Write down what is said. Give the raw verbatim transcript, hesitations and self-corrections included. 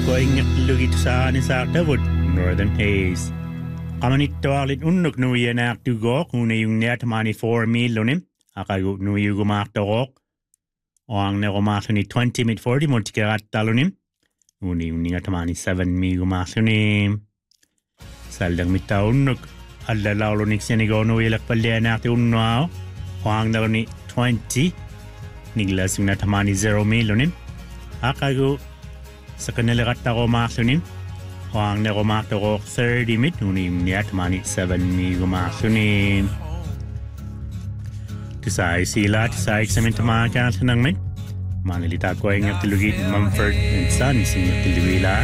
going at Lugi to San is out of wood, Northern Haze. Amanit to all it unnuk nu yen act to go, who yung net money four million, Akago nu you go mark the rock. Oang ne romatoni twenty mid forty monticarat talonim, uni uningat money seven mi gumasonim. Saldang mita unnuk, alla laulonix yenigo no yelak palian act unnao, Oang naloni twenty, Niglas yung natamani zero millionim, Akago. Sa kanila kata ko masunin, huwag na ko makto thirty mit, unim niyat mani seven mi gumasunin. Tisay sila, tisay eksamin tamakan sa nang mit. Manilita ko ay nga tilugit Mumford and Sons, yung tilugila.